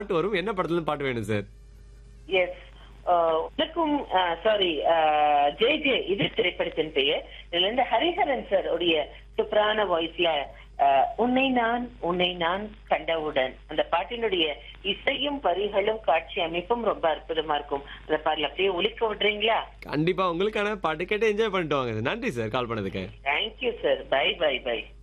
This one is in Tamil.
பாட்டு வரும். என்ன படத்துல இருந்து பாட்டு வேணும் சார்? எஸ். உனக்கும் சாரி ஜே ஜே இது திரைப்படத்தின் பெயர். இதுல இருந்து ஹரிஹரன் சார் உடைய சூப்பரான வாய்ஸ்ல உன்னை நான் கண்டவுடன் அந்த பாட்டினுடைய இசையும் வரிகளும் காட்சி அமைப்பும் ரொம்ப அற்புதமா இருக்கும். அந்த பாடல அப்படியே ஒலிக்க விடுறீங்களா? கண்டிப்பா உங்களுக்கான பாட்டு கேட்டு என்ஜாய் பண்ணிட்டு வாங்க. நன்றி சார் கால் பண்ணதுக்கு. Thank you sir. By by by.